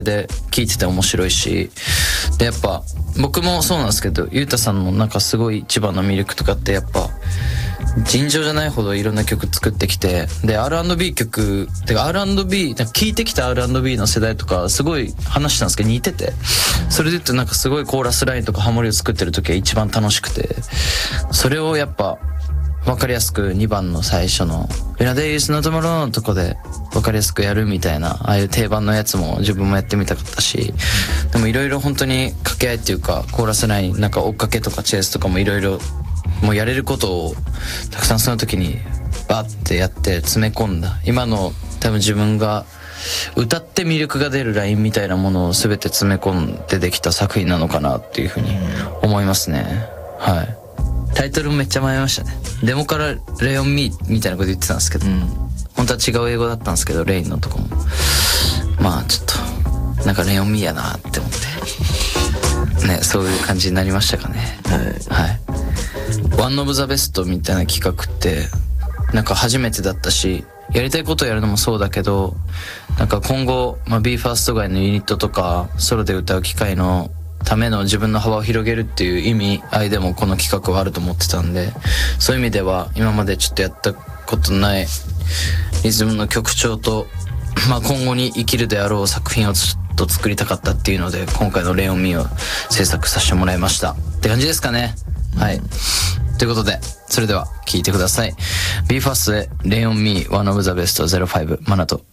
で聴いてて面白いし、でやっぱ僕もそうなんですけど、ゆうたさんのなんかすごい一番の魅力とかってやっぱ尋常じゃないほどいろんな曲作ってきて、で R&B 曲てか R&B 聴いてきた R&B の世代とかすごい話したんですけど似てて、それで言うとなんかすごいコーラスラインとかハモリを作ってる時は一番楽しくて、それをやっぱ分かりやすく2番の最初の「When a day is not tomorrow」のとこで分かりやすくやるみたいな、ああいう定番のやつも自分もやってみたかったし、でもいろいろ本当に掛け合いっていうか、コーラスラインなんか追っかけとかチェイスとかもいろいろもうやれることをたくさんその時にバッてやって詰め込んだ、今の多分自分が歌って魅力が出るラインみたいなものを全て詰め込んでできた作品なのかなっていうふうに思いますね。はい。タイトルめっちゃ迷いましたね。デモからレオンミーみたいなこと言ってたんですけど、本当は違う英語だったんですけど、レインのとこもまあちょっとなんかレオンミーやなって思ってね、そういう感じになりましたかね。はい。ワンオブザベストみたいな企画ってなんか初めてだったし、やりたいことをやるのもそうだけど、なんか今後、BE:FIRST外のユニットとかソロで歌う機会のための自分の幅を広げるっていう意味合いでもこの企画はあると思ってたんで、そういう意味では今までちょっとやったことないリズムの曲調と、今後に生きるであろう作品をちょっと作りたかったっていうので、今回のレオンミーを制作させてもらいましたって感じですかね。はい。ということで、それでは聴いてください。BE:FIRST でレオンミー One of the Best 05マナと